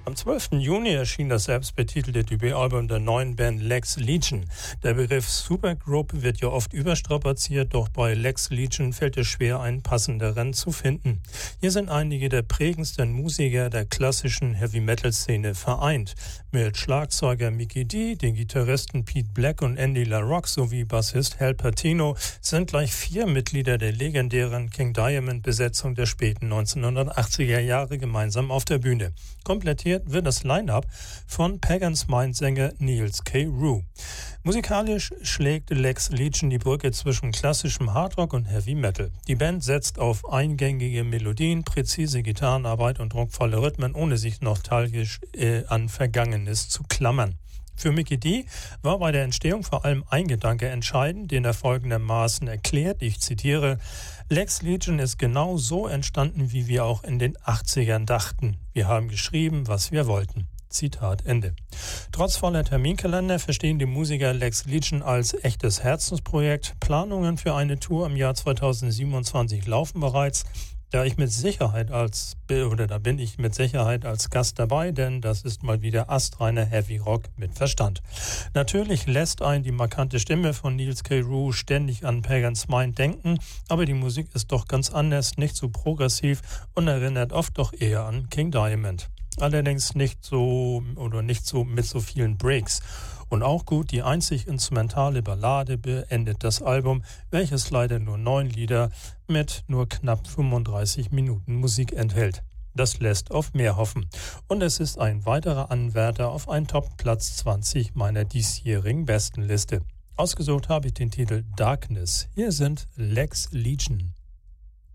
Am 12. Juni erschien das selbstbetitelte Debütalbum der neuen Band Lex Legion. Der Begriff Supergroup wird ja oft überstrapaziert, doch bei Lex Legion fällt es schwer, einen passenderen zu finden. Hier sind einige der prägendsten Musiker der klassischen Heavy-Metal-Szene vereint. Mit Schlagzeuger Mikkey Dee, den Gitarristen Pete Black und Andy LaRocque sowie Bassist Hal Patino sind gleich 4 Mitglieder der legendären King Diamond-Besetzung der späten 1980er Jahre gemeinsam auf der Bühne. Komplettiert wird das Line-Up von Pagan's Mind-Sänger Niels K. Rue. Musikalisch schlägt Lex Legion die Brücke zwischen klassischem Hardrock und Heavy Metal. Die Band setzt auf eingängige Melodien, präzise Gitarrenarbeit und druckvolle Rhythmen, ohne sich nostalgisch an Vergangenes zu klammern. Für Mikkey Dee war bei der Entstehung vor allem ein Gedanke entscheidend, den er folgendermaßen erklärt, ich zitiere: Lex Legion ist genau so entstanden, wie wir auch in den 80ern dachten. Wir haben geschrieben, was wir wollten. Zitat Ende. Trotz voller Terminkalender verstehen die Musiker Lex Legion als echtes Herzensprojekt. Planungen für eine Tour im Jahr 2027 laufen bereits. Da bin ich mit Sicherheit als Gast dabei, denn das ist mal wieder astreiner Heavy Rock mit Verstand. Natürlich lässt einen die markante Stimme von Niels K. Rue ständig an Pagan's Mind denken, aber die Musik ist doch ganz anders, nicht so progressiv und erinnert oft doch eher an King Diamond. Allerdings nicht so mit so vielen Breaks. Und auch gut, die einzig instrumentale Ballade beendet das Album, welches leider nur 9 Lieder mit nur knapp 35 Minuten Musik enthält. Das lässt auf mehr hoffen. Und es ist ein weiterer Anwärter auf einen Top-Platz 20 meiner diesjährigen Bestenliste. Ausgesucht habe ich den Titel Darkness. Hier sind Lex Legion.